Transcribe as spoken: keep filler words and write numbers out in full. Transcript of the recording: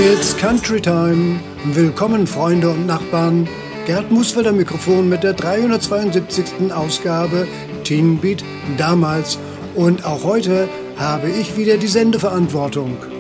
It's Country Time. Willkommen, Freunde und Nachbarn. Gerd Musfelder Mikrofon mit der dreihundertzweiundsiebzigsten Ausgabe Teen Beat damals. Und auch heute habe ich wieder die Sendeverantwortung.